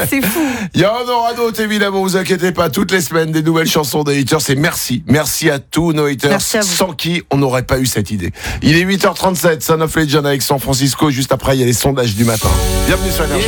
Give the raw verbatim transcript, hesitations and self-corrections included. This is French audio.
C'est fou. Il y en aura d'autres, évidemment, vous inquiétez pas. Toutes les semaines, des nouvelles chansons des haters. Et merci. Merci à tous nos haters. Merci à vous. Sans qui on n'aurait pas eu cette idée. Il est huit heures trente-sept, Son of Legend avec San Francisco. Juste après, il y a les sondages du matin. Bienvenue sur Énergie.